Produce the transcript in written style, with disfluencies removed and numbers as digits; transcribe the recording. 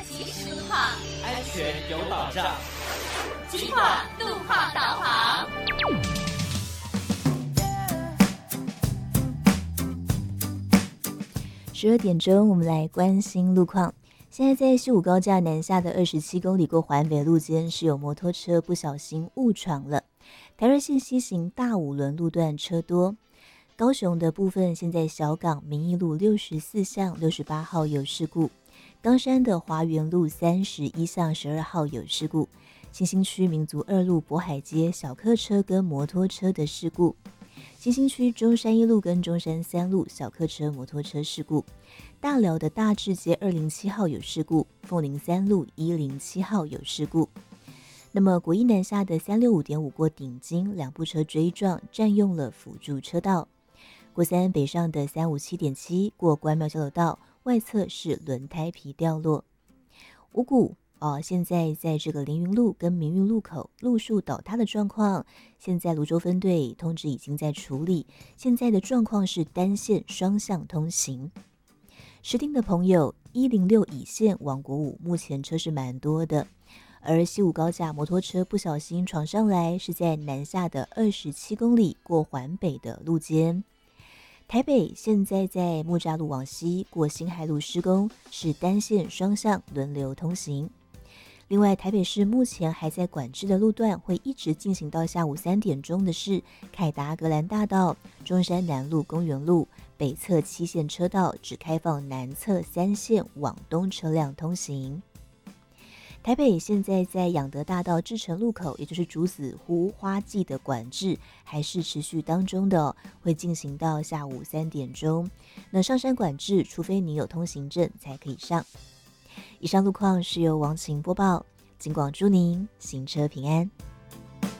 及时路况， 安全有保障。 金广路况导航。 12点钟，我们来关心路况。现在在西武高架南下的27公里过环北路间，是有摩托车不小心误闯了台二线西行大五轮路段，车多。高雄的部分，现在小港民义路64巷68号有事故，冈山的华园路31巷12号有事故，新兴区民族2路渤海街小客车跟摩托车的事故，新兴区中山1路跟中山3路小客车摩托车事故，大寮的大智街207号有事故，凤林3路107号有事故。那么国一南下的365.5过顶金，两部车追撞，占用了辅助车道。国三北上的357.7过关庙交流道，外侧是轮胎皮掉落。五股现在在这个凌云路跟民运路口路树倒塌的状况，现在泸州分队通知已经在处理，现在的状况是单线双向通行。石碇的朋友106乙线往国五，目前车是蛮多的。而西武高架摩托车不小心闯上来，是在南下的27公里过环北的路间。台北现在在木栅路往西过新海路施工，是单线双向轮流通行。另外，台北市目前还在管制的路段会一直进行到下午3点钟的是凯达格兰大道、中山南路、公园路北侧7线车道只开放南侧3线往东车辆通行。台北现在在仰德大道至诚路口，也就是竹子湖花季的管制还是持续当中的会进行到下午3点钟。那上山管制，除非你有通行证才可以上。以上路况是由王晴播报，金广祝您行车平安。